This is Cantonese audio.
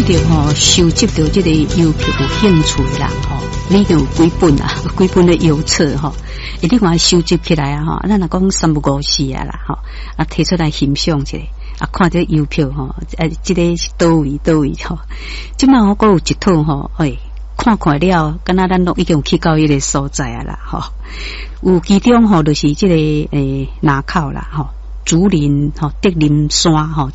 对收集到这个邮票有兴趣的人你就有几本啊，几本的邮册一定要收集起来啊咱若讲三不五时啊啦提出来欣赏一下看这邮票这个是倒位即摆我还有一套看了，敢若咱都已经去到迄个所在啊啦有其中就是这个南口啦竹林德林山